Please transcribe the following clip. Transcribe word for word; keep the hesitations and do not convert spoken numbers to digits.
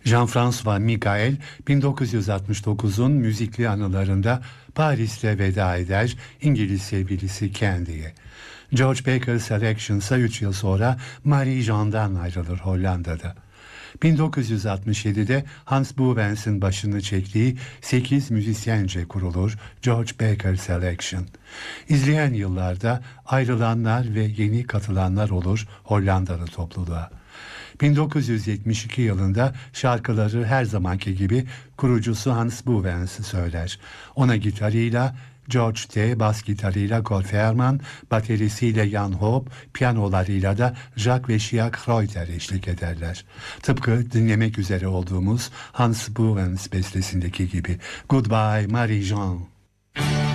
Jean-François Michael bin dokuz yüz altmış dokuzun müzikli anılarında Paris'te veda eder İngiliz sevgilisi Candy'ye. George Baker Selection ise üç yıl sonra Marie Jeanne'dan ayrılır Hollanda'da. bin dokuz yüz altmış yedide Hans Bouvens'in başını çektiği sekiz müzisyence kurulur George Baker Selection. İzleyen yıllarda ayrılanlar ve yeni katılanlar olur Hollandalı topluluğa. bin dokuz yüz yetmiş iki yılında şarkıları her zamanki gibi kurucusu Hans Bouvens söyler. Ona gitarıyla George T, bas gitarıyla Cole Ferman, baterisiyle Jan Hoop, piyanolarıyla da Jacques ve Jacques Reuter eşlik ederler. Tıpkı dinlemek üzere olduğumuz Hans Bouvens bestesindeki gibi. Goodbye Marie-Jeanne.